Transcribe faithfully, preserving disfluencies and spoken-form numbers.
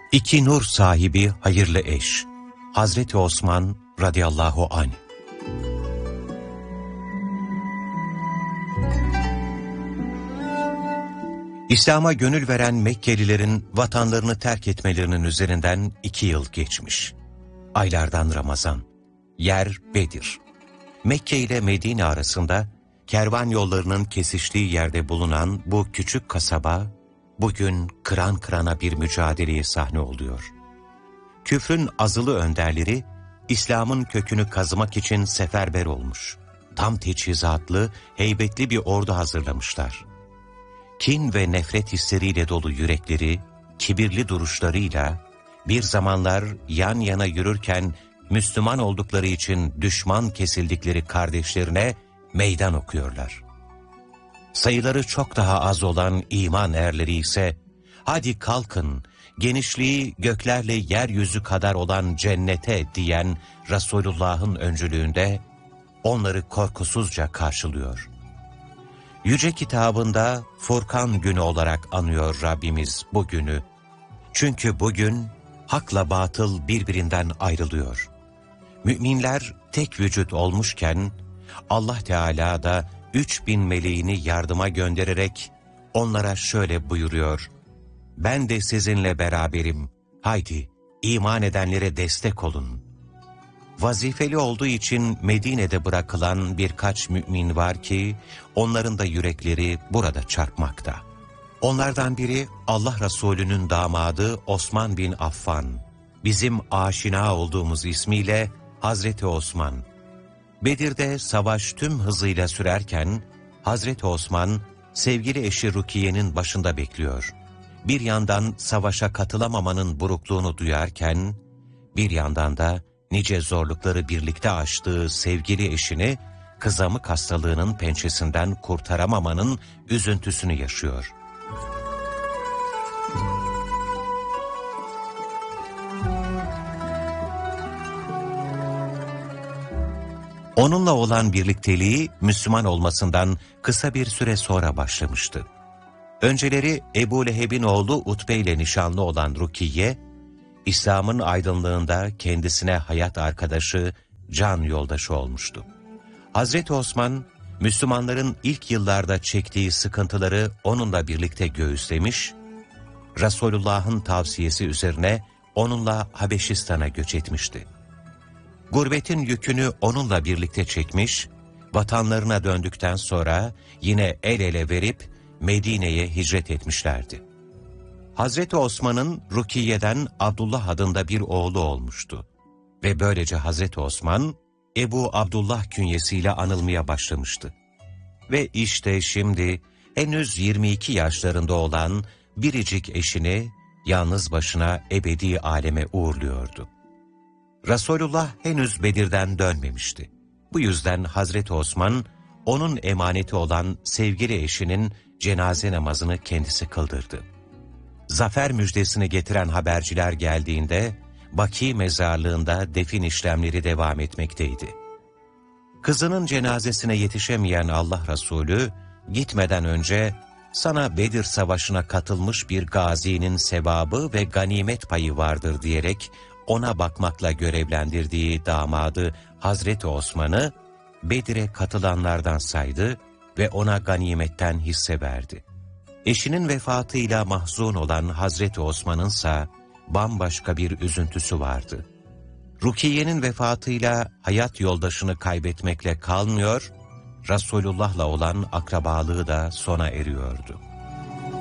İki nur sahibi hayırlı eş, Hazreti Osman radıyallahu anh. İslam'a gönül veren Mekkelilerin vatanlarını terk etmelerinin üzerinden iki yıl geçmiş. Aylardan Ramazan, yer Bedir. Mekke ile Medine arasında kervan yollarının kesiştiği yerde bulunan bu küçük kasaba, bugün kıran kırana bir mücadeleye sahne oluyor. Küfrün azılı önderleri, İslam'ın kökünü kazımak için seferber olmuş. Tam teçhizatlı, heybetli bir ordu hazırlamışlar. Kin ve nefret hisleriyle dolu yürekleri, kibirli duruşlarıyla, bir zamanlar yan yana yürürken Müslüman oldukları için düşman kesildikleri kardeşlerine meydan okuyorlar. Sayıları çok daha az olan iman erleri ise, hadi kalkın, genişliği göklerle yeryüzü kadar olan cennete diyen Resulullah'ın öncülüğünde onları korkusuzca karşılıyor. Yüce kitabında Furkan günü olarak anıyor Rabbimiz bu günü. Çünkü bugün hakla batıl birbirinden ayrılıyor. Müminler tek vücut olmuşken Allah Teala da üç bin meleğini yardıma göndererek onlara şöyle buyuruyor: ben de sizinle beraberim, haydi iman edenlere destek olun. Vazifeli olduğu için Medine'de bırakılan birkaç mümin var ki onların da yürekleri burada çarpmakta. Onlardan biri Allah Resulü'nün damadı Osman bin Affan, bizim aşina olduğumuz ismiyle Hazreti Osman. Bedir'de savaş tüm hızıyla sürerken Hazreti Osman sevgili eşi Rukiye'nin başında bekliyor. Bir yandan savaşa katılamamanın burukluğunu duyarken, bir yandan da nice zorlukları birlikte aştığı sevgili eşini kızamık hastalığının pençesinden kurtaramamanın üzüntüsünü yaşıyor. Onunla olan birlikteliği Müslüman olmasından kısa bir süre sonra başlamıştı. Önceleri Ebu Leheb'in oğlu Utbe ile nişanlı olan Rukiye, İslam'ın aydınlığında kendisine hayat arkadaşı, can yoldaşı olmuştu. Hazreti Osman, Müslümanların ilk yıllarda çektiği sıkıntıları onunla birlikte göğüslemiş, Resulullah'ın tavsiyesi üzerine onunla Habeşistan'a göç etmişti. Gurbetin yükünü onunla birlikte çekmiş, vatanlarına döndükten sonra yine el ele verip Medine'ye hicret etmişlerdi. Hazreti Osman'ın Rukiye'den Abdullah adında bir oğlu olmuştu. Ve böylece Hazreti Osman, Ebu Abdullah künyesiyle anılmaya başlamıştı. Ve işte şimdi henüz yirmi iki yaşlarında olan biricik eşini yalnız başına ebedi aleme uğurluyordu. Resulullah henüz Bedir'den dönmemişti. Bu yüzden Hazreti Osman, onun emaneti olan sevgili eşinin cenaze namazını kendisi kıldırdı. Zafer müjdesini getiren haberciler geldiğinde, Baki mezarlığında defin işlemleri devam etmekteydi. Kızının cenazesine yetişemeyen Allah Resulü, gitmeden önce, sana Bedir Savaşı'na katılmış bir gazinin sevabı ve ganimet payı vardır diyerek, ona bakmakla görevlendirdiği damadı Hazreti Osman'ı, Bedir'e katılanlardan saydı ve ona ganimetten hisse verdi. Eşinin vefatıyla mahzun olan Hazreti Osman'ınsa bambaşka bir üzüntüsü vardı. Rukiye'nin vefatıyla hayat yoldaşını kaybetmekle kalmıyor, Resulullah'la olan akrabalığı da sona eriyordu.